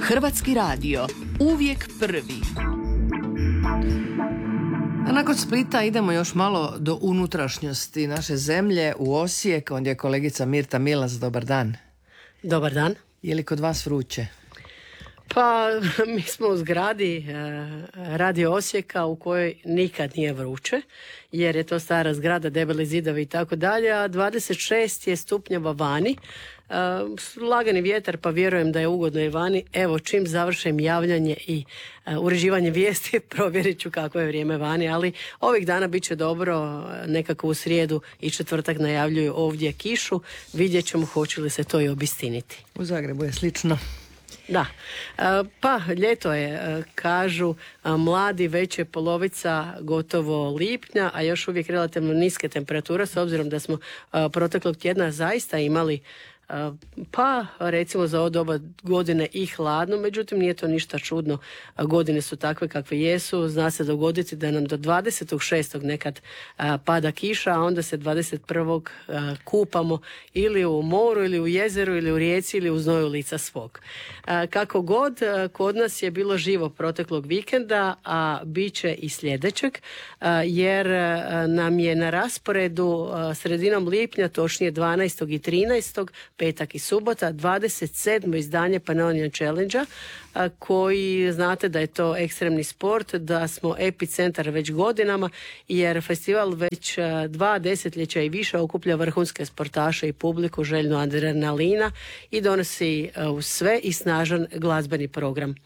Hrvatski radio, uvijek prvi. A nakon Splita idemo još malo do unutrašnjosti naše zemlje, u Osijek, ondje je kolegica Mirta Milas. Dobar dan. Dobar dan. Je li kod vas vruće? Pa mi smo u zgradi Radio Osijeka u kojoj nikad nije vruće, jer je to stara zgrada, debeli zidovi i tako dalje, a 26 je stupnjeva vani. Lagani vjetar, pa vjerujem da je ugodno i vani. Evo, čim završim javljanje i uređivanje vijesti, provjerit ću kako je vrijeme vani, ali ovih dana bit će dobro. Nekako u srijedu i četvrtak najavljuju ovdje kišu. Vidjet ćemo hoće li se to i obistiniti. U Zagrebu je slično. Da, pa ljeto je, kažu mladi, već je polovica gotovo lipnja, a još uvijek relativno niske temperature, s obzirom da smo proteklog tjedna zaista imali pa recimo za ovo doba godine i hladno, međutim nije to ništa čudno, godine su takve kakve jesu. Zna se dogoditi da nam do 26. nekad pada kiša, a onda se 21. kupamo ili u moru ili u jezeru ili u rijeci ili u znoju lica svog. Kako god, kod nas je bilo živo proteklog vikenda, a bit će i sljedećeg, jer nam je na rasporedu sredinom lipnja, točnije 12. i 13. petak i subota, 27. izdanje Pannonian Challenge-a, koji znate da je to ekstremni sport, da smo epicentar već godinama, jer festival već 2 desetljeća i više okuplja vrhunske sportaše i publiku željnu adrenalina i donosi uz sve i snažan glazbeni program.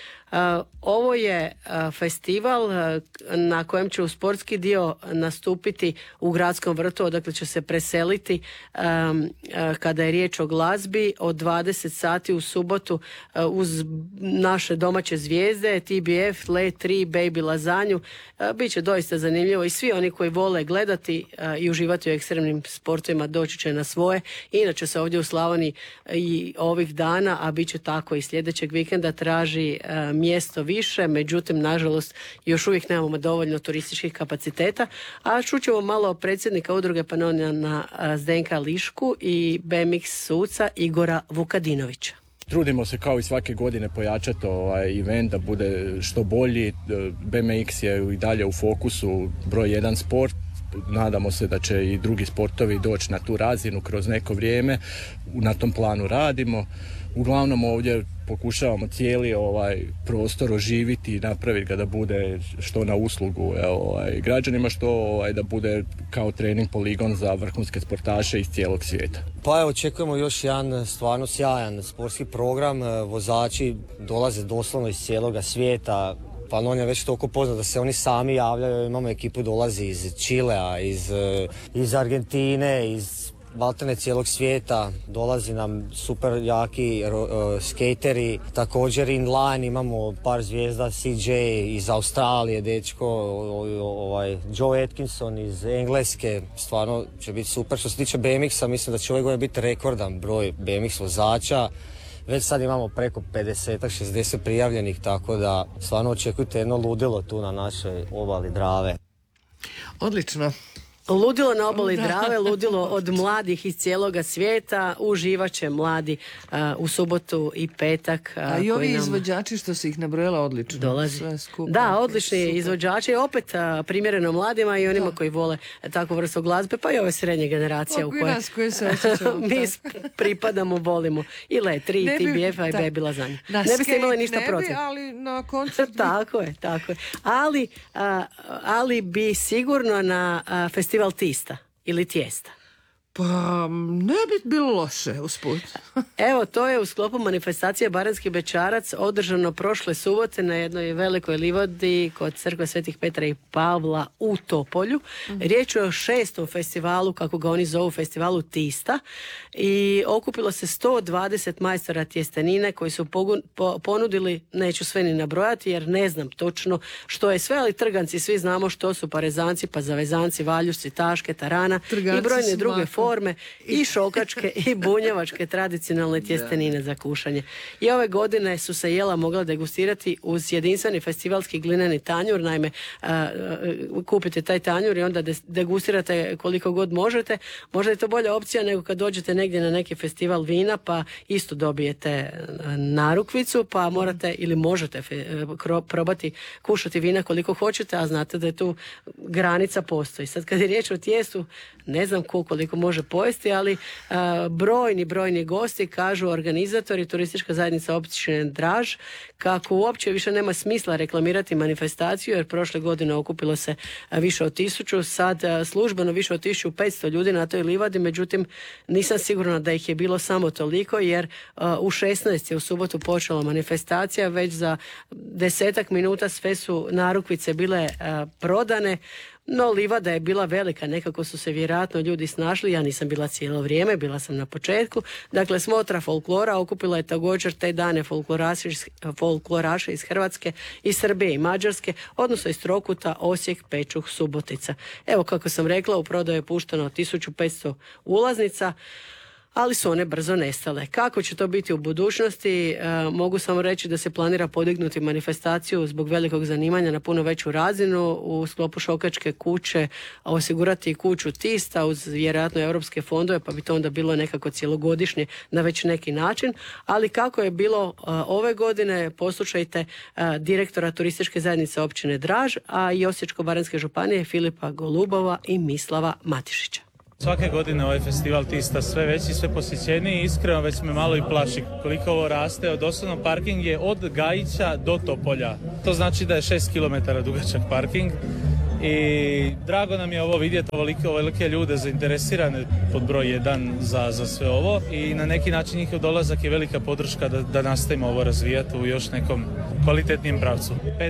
Ovo je festival na kojem će u sportski dio nastupiti u Gradskom vrtu, odakle će se preseliti kada je riječ o glazbi od 20 sati u subotu uz naše domaće zvijezde TBF, Let 3, Baby Lazanju. Biće doista zanimljivo i svi oni koji vole gledati i uživati u ekstremnim sportovima doći će na svoje. Inače se ovdje u Slavoniji i ovih dana, a bit će tako i sljedećeg vikenda, traži mjesto više, međutim, nažalost, još uvijek nemamo dovoljno turističkih kapaciteta, a čućemo malo predsjednika udruge Pannoniana Zdenka Lišku i BMX suca Igora Vukadinovića. Trudimo se kao i svake godine pojačati event da bude što bolji. BMX je i dalje u fokusu broj 1 sport. Nadamo se da će i drugi sportovi doći na tu razinu kroz neko vrijeme. Na tom planu radimo. Uglavnom ovdje pokušavamo cijeli prostor oživiti i napraviti ga da bude što na uslugu građanima, što da bude kao trening poligon za vrhunske sportaše iz cijelog svijeta. Pa evo, očekujemo još jedan stvarno sjajan sportski program. Vozači dolaze doslovno iz cijeloga svijeta. Pannonian je već toliko poznat da se oni sami javljaju. Imamo ekipu dolazi iz Čilea, iz Argentine, iz baltane cijelog svijeta. Dolazi nam super jaki skateri. Također inline imamo par zvijezda, CJ iz Australije, dečko, Joe Atkinson iz Engleske. Stvarno će biti super. Što se tiče BMX-a, mislim da će ove godine biti rekordan broj BMX vozača. Već sad imamo preko 50-60 prijavljenih, tako da stvarno očekujte jedno ludilo tu na našoj obali Drave. Odlično. Ludilo na obali Drave, ludilo od mladih iz cijeloga svijeta, uživat će mladi u subotu i petak. A i ovi izvođači što si ih nabrojala odlično. Dolazi. Da, odlični super izvođači, opet primjereno mladima i onima koji vole takvu vrstu glazbe, pa i ove srednje generacije u koje se osjećamo. Mi pripadamo, volimo i Let 3, TBF-a i Baby Lazanju. Ne biste imali ništa protiv. Ne bi, ali na koncertu. Tako je. Ali bi sigurno na festival Tista ili Tijesta. Pa ne bi bilo loše usput. Evo, to je u sklopu manifestacije Baranjski bećarac održano prošle subote na jednoj velikoj livadi kod crkve Svetih Petra i Pavla u Topolju. Riječ je o 6. festivalu, kako ga oni zovu, festivalu Tista, i okupilo se 120 majstora tjestenine koji su ponudili, neću sve ni nabrojati jer ne znam točno što je sve, ali trganci svi znamo što su, pa rezanci, pa zavezanci, valjušci, taške, tarana i brojne druge forme. forme i šokačke i bunjevačke tradicionalne tjestenine za kušanje. I ove godine su se jela mogla degustirati uz jedinstveni festivalski glineni tanjur. Naime, kupite taj tanjur i onda degustirate koliko god možete. Možda je to bolja opcija nego kad dođete negdje na neki festival vina pa isto dobijete narukvicu pa morate ili možete probati kušati vina koliko hoćete, a znate da je tu granica postoji. Sad kad je riječ o tijestu, ne znam koliko može pojesti, ali brojni gosti, kažu organizatori, turistička zajednica općine Draž, kako uopće više nema smisla reklamirati manifestaciju, jer prošle godine okupilo se više od 1000, sad službeno više od 1500 ljudi na toj livadi, međutim nisam sigurna da ih je bilo samo toliko, jer u 16 je u subotu počela manifestacija, već za 10 minuta sve su narukvice bile prodane. No, livada je bila velika, nekako su se vjerojatno ljudi snašli, ja nisam bila cijelo vrijeme, bila sam na početku. Dakle, smotra folklora okupila je također te dane folkloraše iz Hrvatske, iz Srbije i Mađarske, odnosno iz Trokuta, Osijek, Pečuh, Subotica. Evo, kako sam rekla, u prodaju je pušteno 1500 ulaznica, ali su one brzo nestale. Kako će to biti u budućnosti? Mogu samo reći da se planira podignuti manifestaciju zbog velikog zanimanja na puno veću razinu, u sklopu šokačke kuće osigurati kuću tista uz vjerojatno europske fondove, pa bi to onda bilo nekako cjelogodišnje na već neki način. Ali kako je bilo ove godine, poslušajte direktora turističke zajednice općine Draž, a i Osječko-baranjske županije Filipa Golubova i Mislava Matišića. Svake godine ovaj festival tista sve veći, sve posjećeniji, iskreno već me malo i plaši koliko ovo raste. Doslovno parking je od Gajića do Topolja. To znači da je 6 km dugačak parking i drago nam je ovo vidjeti, ovolike ljude zainteresirane pod broj 1 za sve ovo i na neki način njihov dolazak je velika podrška da nastavimo ovo razvijati u još nekom kvalitetnijem pravcu.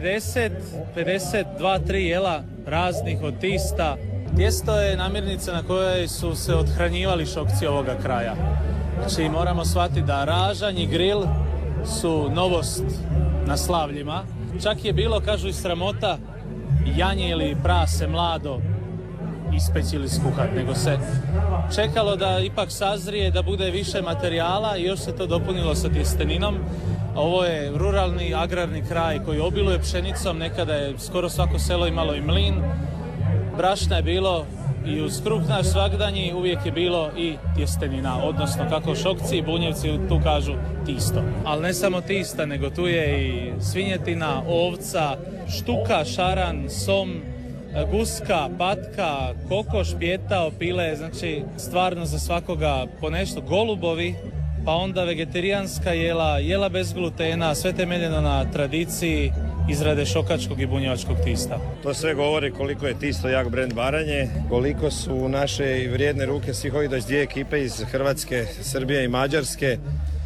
52-3 jela raznih od tista. Tijesto je namirnica na kojoj su se othranjivali šokci ovoga kraja. Znači moramo shvatiti da ražanj i grill su novost na slavljima. Čak je bilo, kažu, i sramota janje ili prase mlado ispeći ili skuhat, nego se čekalo da ipak sazrije, da bude više materijala i još se to dopunilo sa tjesteninom. Ovo je ruralni, agrarni kraj koji obiluje pšenicom, nekada je skoro svako selo imalo i mlin. Brašna je bilo i uz kruh naš svagdanji, uvijek je bilo i tjestenina, odnosno kako Šokci i Bunjevci tu kažu tisto. Ali ne samo tista, nego tu je i svinjetina, ovca, štuka, šaran, som, guska, patka, kokoš, pjetao, pile, znači stvarno za svakoga po nešto. Golubovi, pa onda vegetarijanska jela bez glutena, sve temeljeno na tradiciji izrade šokačkog i bunjevačkog tista. To sve govori koliko je tisto jak brend Baranje, koliko su naše vrijedne ruke svih ovih 22 ekipe iz Hrvatske, Srbije i Mađarske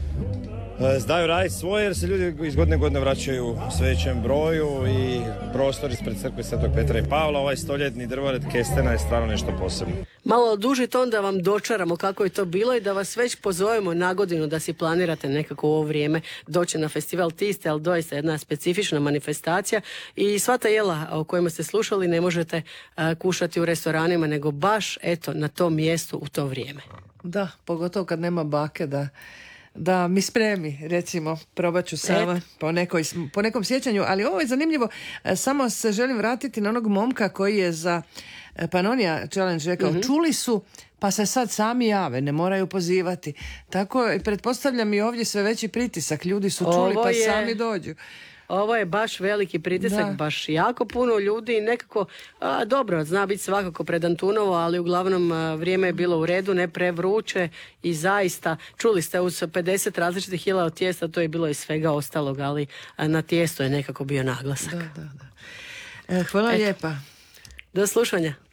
znaju raditi svoje, jer se ljudi iz godine godine vraćaju u sve većem broju i prostor ispred crkve Svetog Petra i Pavla, ovaj stoljetni drvored kestena je stvarno nešto posebno. Malo duži ton da vam dočaramo kako je to bilo i da vas već pozovemo na godinu da si planirate nekako u ovo vrijeme doći na festival tiste, ali doista jedna specifična manifestacija i sva ta jela o kojima ste slušali ne možete kušati u restoranima, nego baš eto na tom mjestu u to vrijeme. Da, pogotovo kad nema bake da mi spremi, recimo, probat ću sama po nekom sjećanju, ali ovo je zanimljivo, samo se želim vratiti na onog momka koji je za Pannonia Challenge rekao, čuli su, pa se sad sami jave, ne moraju pozivati. Tako, pretpostavljam i ovdje sve veći pritisak, ljudi su čuli pa sami dođu. Ovo je baš veliki pritisak, baš jako puno ljudi i nekako, dobro, zna biti svakako pred Antunovo, ali uglavnom vrijeme je bilo u redu, ne prevruće i zaista, čuli ste uz 50 različitih jela od tijesta, to je bilo i svega ostalog, ali na tijesto je nekako bio naglasak. Da. Hvala lijepa. Do slušanja.